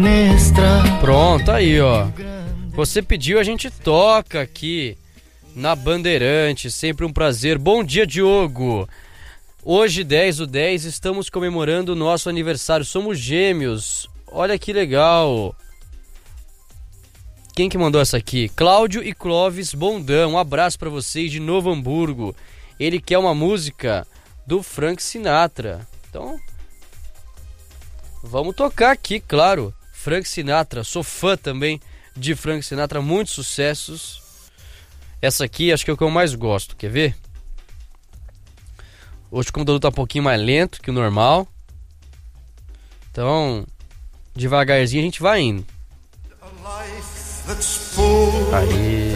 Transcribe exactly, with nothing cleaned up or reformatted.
Pronto, aí ó. Você pediu, a gente toca aqui na Bandeirante, sempre um prazer. Bom dia, Diogo. Hoje, dez do dez, estamos comemorando o nosso aniversário. Somos gêmeos. Olha que legal. Quem que mandou essa aqui? Cláudio e Clóvis Bondão. Um abraço pra vocês de Novo Hamburgo. Ele quer uma música do Frank Sinatra. Então, vamos tocar aqui, claro. Frank Sinatra. Sou fã também de Frank Sinatra. Muitos sucessos. Essa aqui acho que é o que eu mais gosto. Quer ver? Hoje o computador tá um pouquinho mais lento que o normal. Então, devagarzinho a gente vai indo. Aí.